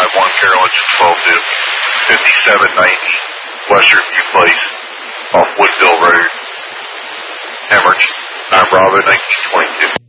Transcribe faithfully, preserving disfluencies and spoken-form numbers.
five one, Carol Engine twelve two, fifty-seven ninety Western View Place, off Woodville Road, Hemorrhage, nine Bravo, nineteen twenty-two.